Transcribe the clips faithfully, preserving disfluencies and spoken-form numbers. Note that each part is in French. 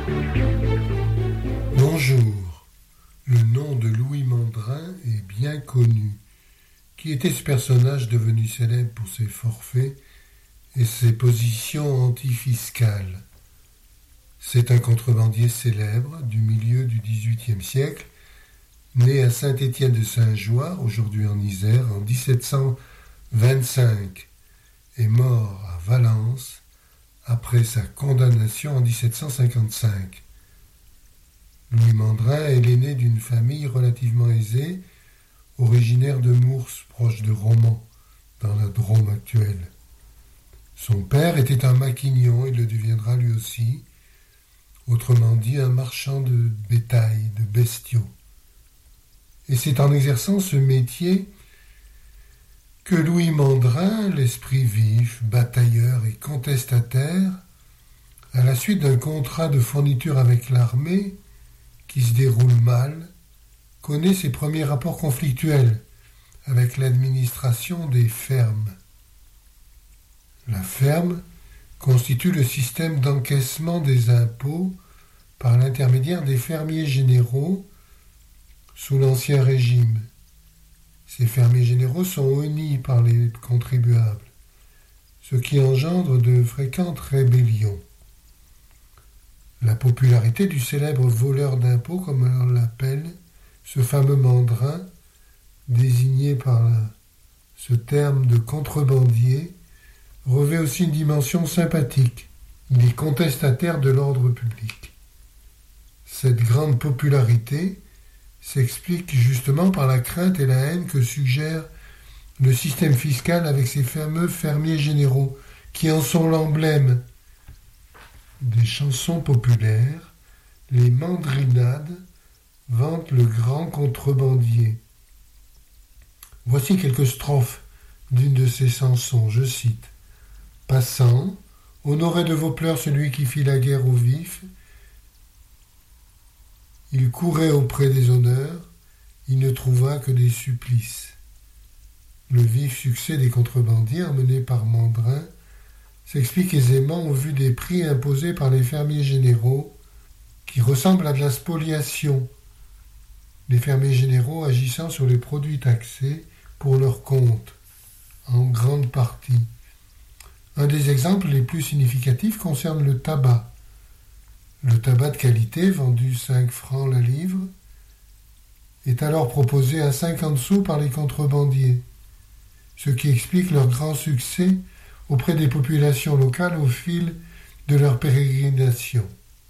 Bonjour. Le nom de Louis Mandrin est bien connu. Qui était ce personnage devenu célèbre pour ses forfaits et ses positions antifiscales? C'est un contrebandier célèbre du milieu du dix-huitième siècle, né à Saint-Étienne-de-Saint-Joire, aujourd'hui en Isère, en dix-sept cent vingt-cinq, et mort à Valence après sa condamnation en dix-sept cent cinquante-cinq. Louis Mandrin est l'aîné d'une famille relativement aisée, originaire de Mours, proche de Romans, dans la Drôme actuelle. Son père était un maquignon, il le deviendra lui aussi, autrement dit un marchand de bétail, de bestiaux. Et c'est en exerçant ce métier que Louis Mandrin, l'esprit vif, batailleur et contestataire, à la suite d'un contrat de fourniture avec l'armée qui se déroule mal, connaît ses premiers rapports conflictuels avec l'administration des fermes. La ferme constitue le système d'encaissement des impôts par l'intermédiaire des fermiers généraux sous l'Ancien Régime. Ces fermiers généraux sont honnis par les contribuables, ce qui engendre de fréquentes rébellions. La popularité du célèbre voleur d'impôts, comme on l'appelle, ce fameux Mandrin, désigné par ce terme de contrebandier, revêt aussi une dimension sympathique. Il est contestataire de l'ordre public. Cette grande popularité s'explique justement par la crainte et la haine que suggère le système fiscal avec ces fameux fermiers généraux, qui en sont l'emblème. Des chansons populaires, les mandrinades vantent le grand contrebandier. Voici quelques strophes d'une de ces chansons, je cite. « Passant, honorez de vos pleurs celui qui fit la guerre aux vifs. Il courait auprès des honneurs, il ne trouva que des supplices. » Le vif succès des contrebandiers, emmenés par Mandrin, s'explique aisément au vu des prix imposés par les fermiers généraux, qui ressemblent à de la spoliation, les fermiers généraux agissant sur les produits taxés pour leur compte, en grande partie. Un des exemples les plus significatifs concerne le tabac. Le tabac de qualité, vendu cinq francs la livre, est alors proposé à cinquante sous par les contrebandiers, ce qui explique leur grand succès auprès des populations locales au fil de leur pérégrination.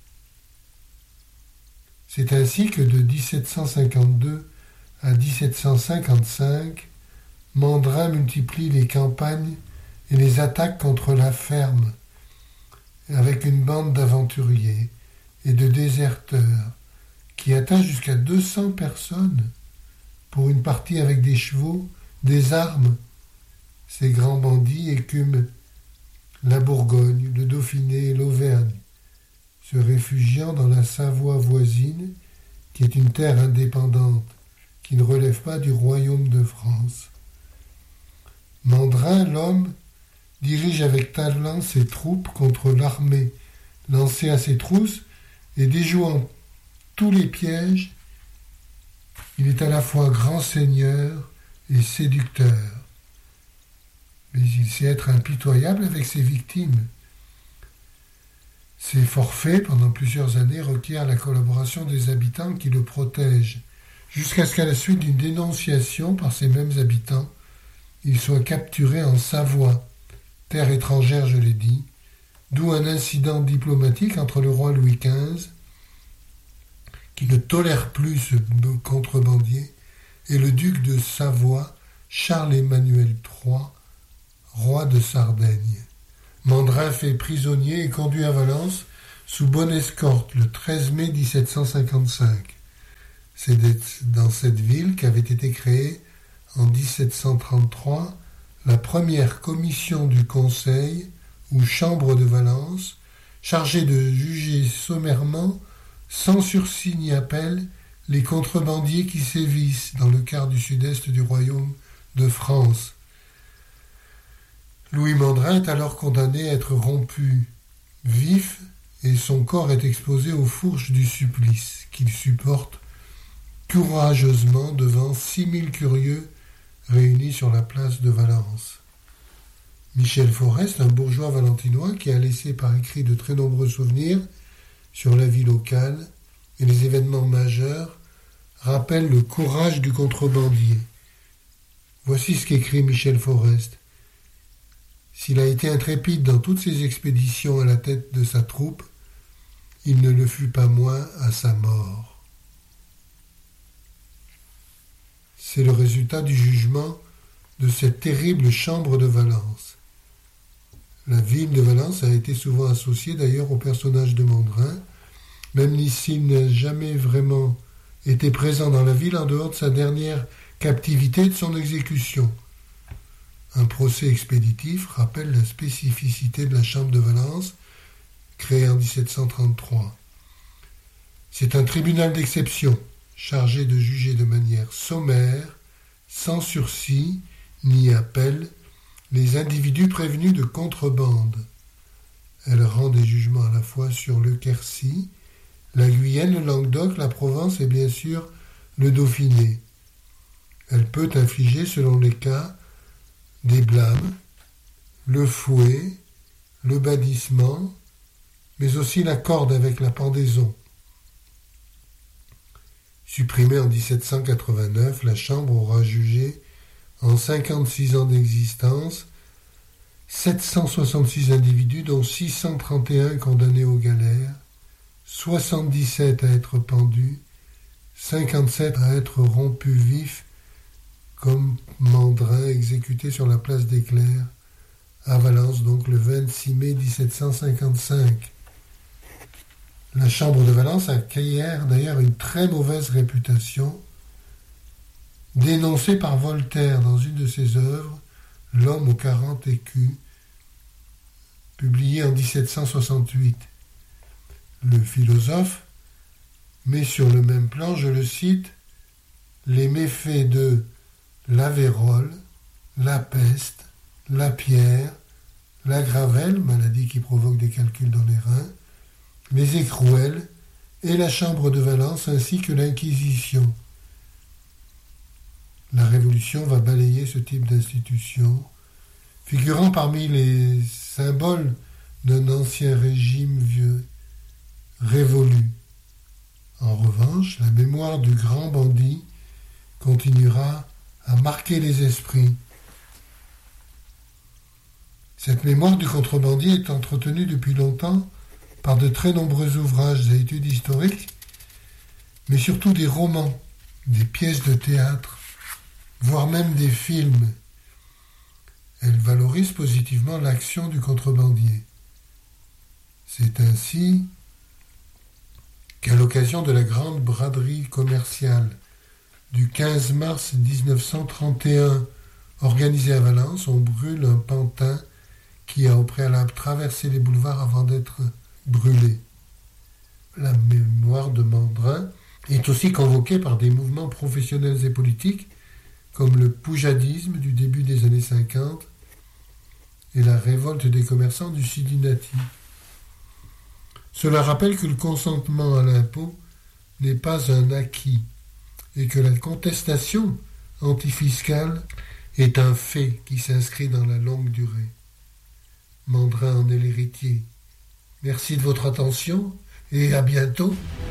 C'est ainsi que de dix-sept cent cinquante-deux à dix-sept cent cinquante-cinq, Mandrin multiplie les campagnes et les attaques contre la ferme, avec une bande d'aventuriers et de déserteurs qui atteint jusqu'à deux cents personnes pour une partie avec des chevaux, des armes. Ces grands bandits écument la Bourgogne, le Dauphiné et l'Auvergne, se réfugiant dans la Savoie voisine, qui est une terre indépendante, qui ne relève pas du royaume de France. Mandrin, l'homme, dirige avec talent ses troupes contre l'armée, lancée à ses trousses, et déjouant tous les pièges, il est à la fois grand seigneur et séducteur. Mais il sait être impitoyable avec ses victimes. Ses forfaits, pendant plusieurs années, requièrent la collaboration des habitants qui le protègent, jusqu'à ce qu'à la suite d'une dénonciation par ces mêmes habitants, il soit capturé en Savoie, terre étrangère, je l'ai dit, d'où un incident diplomatique entre le roi Louis quinze, qui ne tolère plus ce contrebandier, et le duc de Savoie, Charles-Emmanuel trois, roi de Sardaigne. Mandrin fait prisonnier et conduit à Valence sous bonne escorte le treize mai dix-sept cent cinquante-cinq. C'est dans cette ville qu'avait été créée en dix-sept cent trente-trois la première commission du Conseil ou chambre de Valence, chargée de juger sommairement, sans sursis ni appel, les contrebandiers qui sévissent dans le quart du sud-est du royaume de France. Louis Mandrin est alors condamné à être rompu, vif et son corps est exposé aux fourches du supplice qu'il supporte courageusement devant six mille curieux réunis sur la place de Valence. Michel Forest, un bourgeois valentinois qui a laissé par écrit de très nombreux souvenirs sur la vie locale et les événements majeurs, rappelle le courage du contrebandier. Voici ce qu'écrit Michel Forest. S'il a été intrépide dans toutes ses expéditions à la tête de sa troupe, il ne le fut pas moins à sa mort. C'est le résultat du jugement de cette terrible chambre de Valence. La ville de Valence a été souvent associée d'ailleurs au personnage de Mandrin, même s'il n'a jamais vraiment été présent dans la ville en dehors de sa dernière captivité et de son exécution. Un procès expéditif rappelle la spécificité de la chambre de Valence, créée en dix-sept cent trente-trois. C'est un tribunal d'exception, chargé de juger de manière sommaire, sans sursis ni appel, les individus prévenus de contrebande. Elle rend des jugements à la fois sur le Quercy, la Guyenne, le Languedoc, la Provence et bien sûr le Dauphiné. Elle peut infliger, selon les cas, des blâmes, le fouet, le bannissement, mais aussi la corde avec la pendaison. Supprimée en dix-sept cent quatre-vingt-neuf, la Chambre aura jugé, en cinquante-six ans d'existence, sept cent soixante-six individus, dont six cent trente et un condamnés aux galères, soixante-dix-sept à être pendus, cinquante-sept à être rompus vifs, comme Mandrin exécuté sur la place des Clercs, à Valence, donc le vingt-six mai dix-sept cent cinquante-cinq. La Chambre de Valence acquiert d'ailleurs une très mauvaise réputation, dénoncée par Voltaire dans une de ses œuvres, L'homme aux quarante écus, publiée en dix-sept cent soixante-huit. Le philosophe met sur le même plan, je le cite, les méfaits de la vérole, la peste, la pierre, la gravelle, maladie qui provoque des calculs dans les reins, les écrouelles et la chambre de Valence ainsi que l'Inquisition. La Révolution va balayer ce type d'institution, figurant parmi les symboles d'un ancien régime vieux, révolu. En revanche, la mémoire du grand bandit continuera à marquer les esprits. Cette mémoire du contrebandier est entretenue depuis longtemps par de très nombreux ouvrages et études historiques, mais surtout des romans, des pièces de théâtre, voire même des films. Elle valorise positivement l'action du contrebandier. C'est ainsi qu'à l'occasion de la grande braderie commerciale du quinze mars dix-neuf cent trente et un, organisée à Valence, on brûle un pantin qui a au préalable traversé les boulevards avant d'être brûlé. La mémoire de Mandrin est aussi convoquée par des mouvements professionnels et politiques comme le poujadisme du début des années cinquante et la révolte des commerçants du Sidi Nati. Cela rappelle que le consentement à l'impôt n'est pas un acquis et que la contestation antifiscale est un fait qui s'inscrit dans la longue durée. Mandrin en est l'héritier. Merci de votre attention et à bientôt.